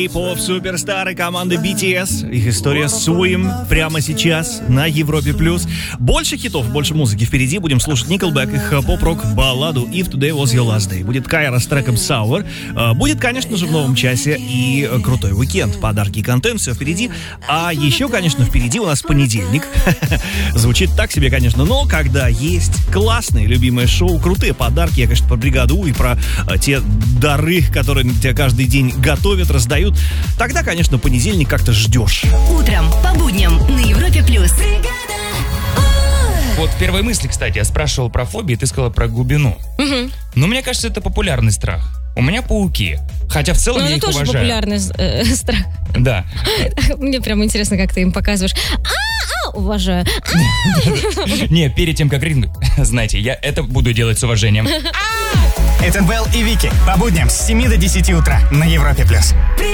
Поп-суперстары команды BTS. Их история с Suim прямо сейчас на Европе+. Больше хитов, больше музыки впереди. Будем слушать Nickelback, их поп-рок балладу If Today Was Your Last Day. Будет Кайра с треком Sour. Будет, конечно же, в новом часе и крутой уикенд. Подарки и контент, все впереди. А еще, конечно, впереди у нас понедельник. Звучит так себе, конечно, но когда есть классные любимые шоу, крутые подарки, я, конечно, про бригаду и про те дары, которые тебе каждый день готовят, раздают, тогда, конечно, понедельник как-то ждешь. Утром по будням на Европе+. Вот в первой мысли, кстати, я спрашивал про фобии, ты сказала про глубину. Угу. Но мне кажется, это популярный страх. У меня пауки. Хотя в целом я их уважаю. Это тоже популярный страх. Да. Мне прям интересно, как ты им показываешь. Уважаю. Не, перед тем, как ринг, знаете, я это буду делать с уважением. Это Белл и Вики. По будням с 7 до 10 утра на Европе+.